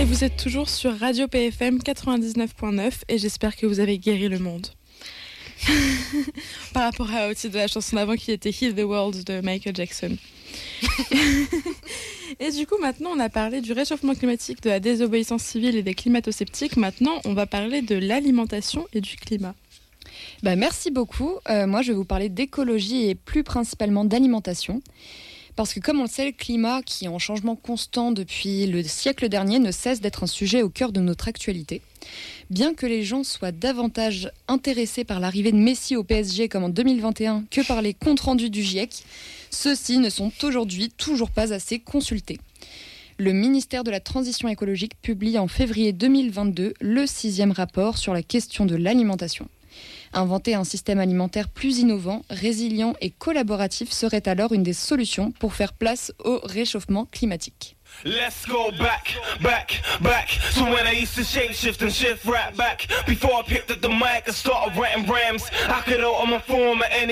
Et vous êtes toujours sur Radio PFM 99.9 et j'espère que vous avez guéri le monde. Par rapport au titre de la chanson d'avant qui était Heal the World de Michael Jackson. Et du coup, maintenant, on a parlé du réchauffement climatique, de la désobéissance civile et des climato-sceptiques. Maintenant, on va parler de l'alimentation et du climat. Merci beaucoup. Moi, je vais vous parler d'écologie et plus principalement d'alimentation. Parce que comme on le sait, le climat, qui est en changement constant depuis le siècle dernier, ne cesse d'être un sujet au cœur de notre actualité. Bien que les gens soient davantage intéressés par l'arrivée de Messi au PSG comme en 2021 que par les comptes rendus du GIEC, ceux-ci ne sont aujourd'hui toujours pas assez consultés. Le ministère de la Transition écologique publie en février 2022 le 6e rapport sur la question de l'alimentation. Inventer un système alimentaire plus innovant, résilient et collaboratif serait alors une des solutions pour faire place au réchauffement climatique. Let's go back, back, back to when I used to shape shift and shift right back. Before I picked up the mic and started writing rhymes, I could alter my form at any